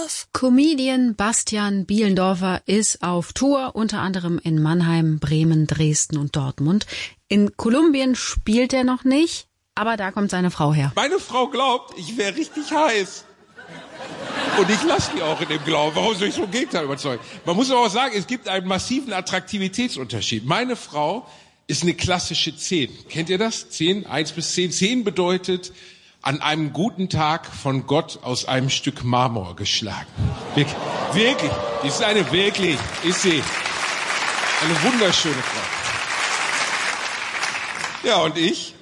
Bielendorf. Comedian Bastian Bielendorfer ist auf Tour, unter anderem in Mannheim, Bremen, Dresden und Dortmund. In Kolumbien spielt er noch nicht, aber da kommt seine Frau her. Meine Frau glaubt, ich wäre richtig heiß. Und ich lasse die auch in dem Glauben. Warum soll ich so ein Gegenteil überzeugen? Man muss aber auch sagen, es gibt einen massiven Attraktivitätsunterschied. Meine Frau ist eine klassische 10. Kennt ihr das? 10, 1 bis 10. 10 bedeutet, an einem guten Tag von Gott aus einem Stück Marmor geschlagen. Wirklich. Wirklich. Die ist ist sie. Eine wunderschöne Frau. Ja, und ich?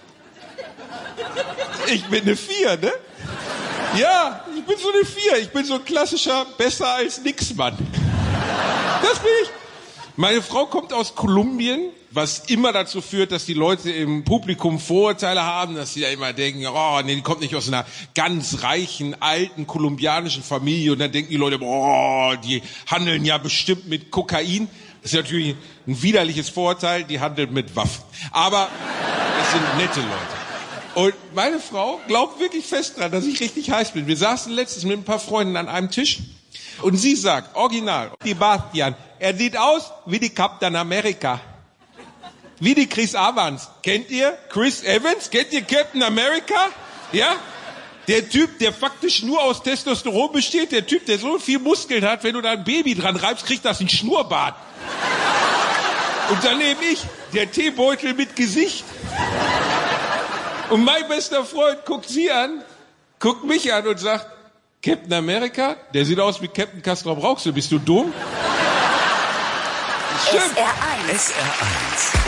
Ich bin eine 4, ne? Ja, ich bin so eine 4. Ich bin so ein klassischer besser als nix Mann. Das bin ich. Meine Frau kommt aus Kolumbien, was immer dazu führt, dass die Leute im Publikum Vorurteile haben, dass sie ja immer denken, oh, nee, die kommt nicht aus einer ganz reichen, alten kolumbianischen Familie. Und dann denken die Leute, oh, die handeln ja bestimmt mit Kokain. Das ist natürlich ein widerliches Vorurteil, die handeln mit Waffen. Aber es sind nette Leute. Und meine Frau glaubt wirklich fest dran, dass ich richtig heiß bin. Wir saßen letztens mit ein paar Freunden an einem Tisch und sie sagt, original, die Bastian, er sieht aus wie die Captain America. Wie die Chris Evans. Kennt ihr Chris Evans? Kennt ihr Captain America? Ja? Der Typ, der faktisch nur aus Testosteron besteht, der Typ, der so viel Muskeln hat, wenn du da ein Baby dran reibst, kriegt das einen Schnurrbart. Und daneben ich, der Teebeutel mit Gesicht. Und mein bester Freund guckt sie an, guckt mich an und sagt, Captain America, der sieht aus wie Captain Castrop Rauxel, bist du dumm? SR1. SR1.